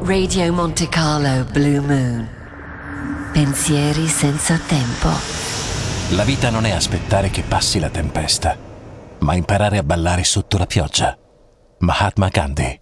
Radio Monte Carlo Blue Moon. Pensieri senza tempo. La vita non è aspettare che passi la tempesta, ma imparare a ballare sotto la pioggia. Mahatma Gandhi.